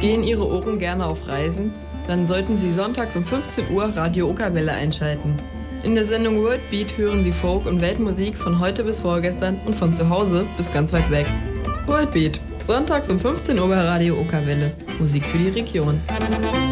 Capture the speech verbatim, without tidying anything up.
Gehen Ihre Ohren gerne auf Reisen? Dann sollten Sie sonntags um fünfzehn Uhr Radio Okerwelle einschalten. In der Sendung Worldbeat hören Sie Folk- und Weltmusik von heute bis vorgestern und von zu Hause bis ganz weit weg. Worldbeat, sonntags um fünfzehn Uhr bei Radio Okerwelle. Musik für die Region.